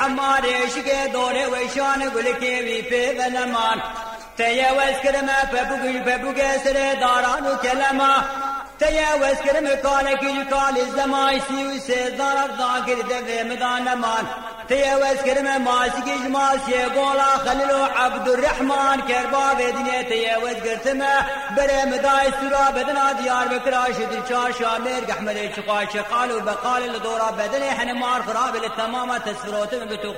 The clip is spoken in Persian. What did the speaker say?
مارش که دوره ویشان گل که وی پی ونمان تیه وزکرم پبوگ سر داران و کلمه تیه وزکرم کالکی کال زمای سی و سه دارد داگر دوه مدانمان تیه وزکرم ماسکی جماسی گولا خلیل و عبدالرحمن کربا بدنی تیه وزکرتم بره مدای سورا بدنا دیار بکراش دل چار شامیر احمد چقا چقال و بقال لدورا بدنی حنمار خراب للتمام تسفروتم بتو